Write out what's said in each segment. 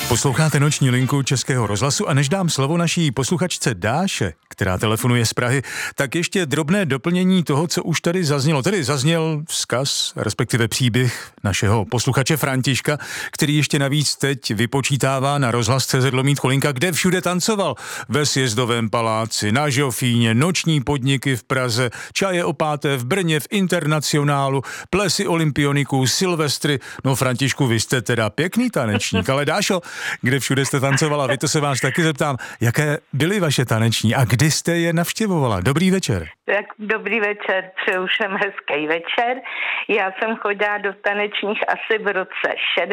Posloucháte Noční linku Českého rozhlasu a než dám slovo naší posluchačce Dáše, která telefonuje z Prahy, tak ještě drobné doplnění toho, co už tady zaznělo. Tady zazněl vzkaz, respektive příběh našeho posluchače Františka, který ještě navíc teď vypočítává na rozhlas.cz /Cholinka, kde všude tancoval. Ve Sjezdovém paláci, na Žofíně, noční podniky v Praze, čaje o 5. v Brně, v Internacionálu, plesy olympioniků, silvestry. No Františku, vy jste teda pěkný tanečník, ale Dášo, kde všude jste tancovala? Vy to se vás taky zeptám. Jaké byly vaše taneční a kdy jste je navštěvovala? Dobrý večer. Tak dobrý večer, přeju všem hezký večer. Já jsem chodila do tanečních asi v roce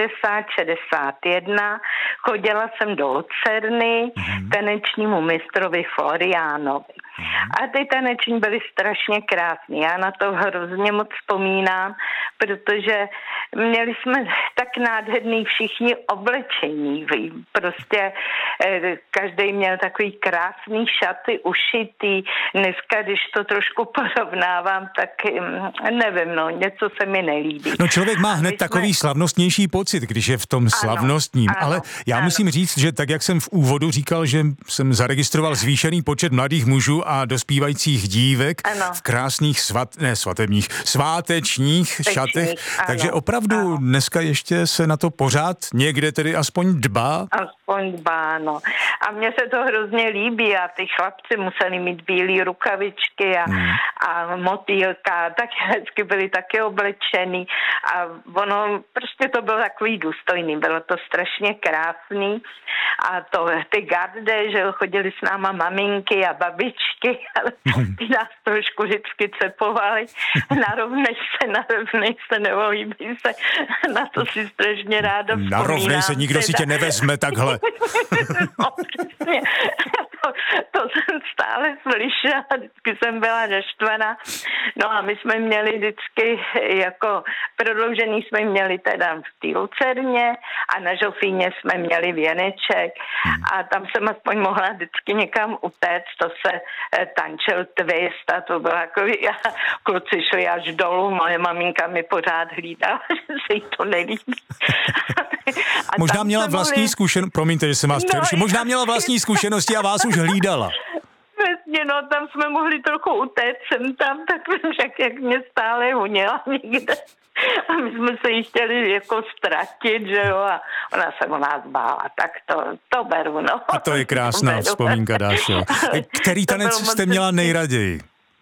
60-61. Chodila jsem do Lucerny, tanečnímu mistrovi Floriánovi. A ty taneční byly strašně krásné. Já na to hrozně moc vzpomínám, protože měli jsme tak nádherný všichni oblečení. Prostě každý měl takový krásný šaty ušitý. Dneska, když to trošku porovnávám, tak nevím, něco se mi nelíbí. No člověk má hned takový slavnostnější pocit, když je v tom slavnostním. Ale já musím říct, že tak, jak jsem v úvodu říkal, že jsem zaregistroval zvýšený počet mladých mužů a dospívajících dívek v krásných svátečních šatech. Takže opravdu dneska ještě se na to pořád někde tedy aspoň dbá? Aspoň dbá, no. A mně se to hrozně líbí a ty chlapci museli mít bílé rukavičky a motýlka, tak hezky byli taky oblečený a ono, prostě to bylo takový důstojný, bylo to strašně krásný a to ty garde, že chodili s náma maminky a babičky, ale ty nás trošku vždycky cepovali, narovnej se, neohýbej se, na to si strašně ráda vzpomínám. Narovnej se, nikdo si tě nevezme takhle. No, přesně. To jsem stále slyšela, vždycky jsem byla naštvaná. No a my jsme měli vždycky jako prodloužený jsme měli teda v té Lucerně a na Žofíně jsme měli věneček a tam jsem aspoň mohla vždycky někam utéct, to se tančil twist a to bylo jako kluci šli až dolů, moje maminka mi pořád hlídala, že se jí to nelíbí. Možná měla vlastní zkušenost, promiňte, že jsem vás přerušil, možná měla vlastní zkušenosti a vás už hlídala. Přesně, no, tam jsme mohli trochu utéct sem tam, tak jak mě stále honila někde. A my jsme se jí chtěli jako ztratit, že jo, a ona se o nás bála, tak to beru, no. A to je krásná vzpomínka, Dášo. Který tanec jste měla nejraději?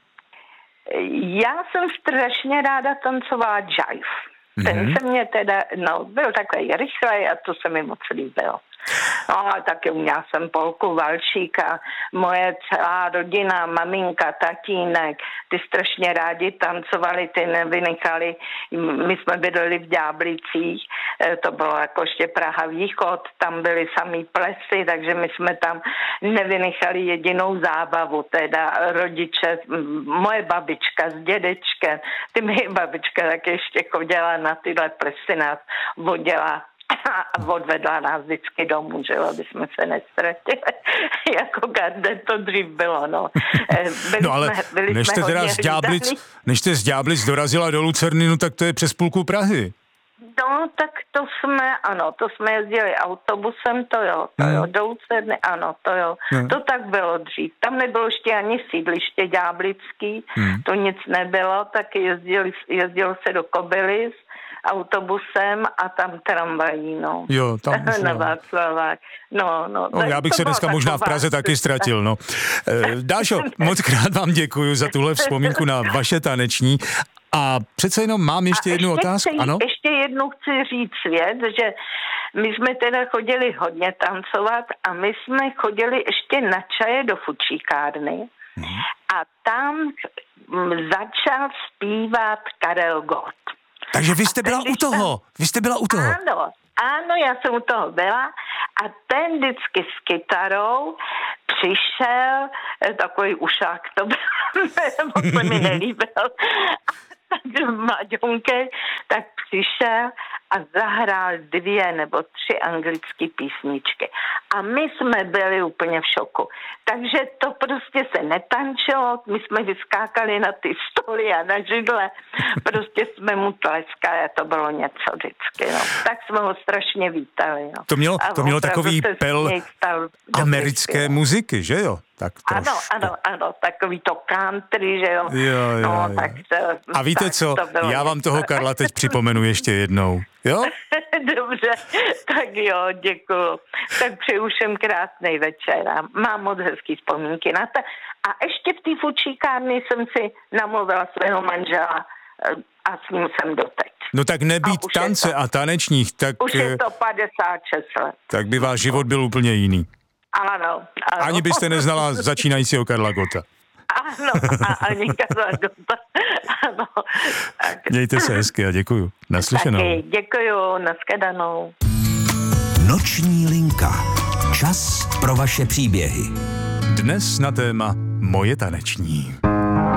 Já jsem strašně ráda tancovala jive. Ten se mě teda, byl takový rychlej a to se mi moc líbilo. No a taky měla jsem Polku Valčíka, moje celá rodina, maminka, tatínek, ty strašně rádi tancovali, ty nevynechali. My jsme bydleli v Ďáblicích, to bylo jako ještě Praha východ, tam byly samý plesy, takže my jsme tam nevynechali jedinou zábavu, teda rodiče, moje babička s dědečkem, ty moje babička tak ještě chodila na tyhle plesy, nás vodila a odvedla nás vždycky domů, že jo, aby jsme se nestratili. Jako garde to dřív bylo, no. Než jste z Ďáblic dorazila do Lucerny, no tak to je přes půlku Prahy. No, tak to jsme jezdili autobusem, to jo, do Lucerny, ano, to jo. To tak bylo dřív. Tam nebylo ještě ani sídliště ďáblický, to nic nebylo, tak jezdilo se do Kobylis autobusem a tam tramvají, no. Jo, tam na Václavák. No, já bych se dneska možná v Praze taky ztratil, no. Dášo, moc krát vám děkuju za tuhle vzpomínku na vaše taneční. A přece jenom mám ještě jednu otázku. Ano? Ještě jednu chci říct věc, že my jsme teda chodili hodně tancovat a my jsme chodili ještě na čaje do fučíkárny a tam začal zpívat Karel Gott. Takže vy jste byla u toho. Ano, já jsem u toho byla a ten vždycky s kytarou přišel, takový ušák to byl, moc se mi nelíbil, tak Maďonke, tak přišel a zahrál 2 nebo 3 anglické písničky. A my jsme byli úplně v šoku. Takže to prostě se netančilo, my jsme vyskákali na ty stoly a na židle, prostě jsme mu tleskali a to bylo něco vždycky. No. Tak jsme ho strašně vítali. No. To mělo takový pel americké muziky, že jo? Tak ano, takový to country, že jo. Jo. Tak a víte co, já vám toho Karla teď připomenu ještě jednou, jo? Dobře, tak jo, děkuju. Tak přeju všem krásný večer a mám moc hezký vzpomínky na to. A ještě v té fučíkárně jsem si namluvila svého manžela a s ním jsem doteď. No tak nebýt tance a tanečních, tak... Už je to 56 let. Tak by váš život byl úplně jiný. Ano. Ani byste neznala začínajícího Karla Gotta. Ano, ani Karla Gotta. Ano. Tak. Mějte se hezky a děkuju. Naslyšenou. Taky děkuju, nashledanou. Noční linka. Čas pro vaše příběhy. Dnes na téma Moje taneční.